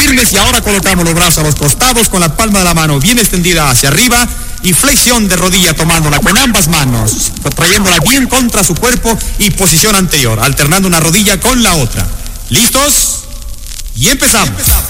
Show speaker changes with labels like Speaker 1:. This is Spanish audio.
Speaker 1: firmes y ahora colocamos los brazos a los costados con la palma de la mano bien extendida hacia arriba y flexión de rodilla tomándola con ambas manos, trayéndola bien contra su cuerpo y posición anterior, alternando una rodilla con la otra. ¿Listos? Y empezamos.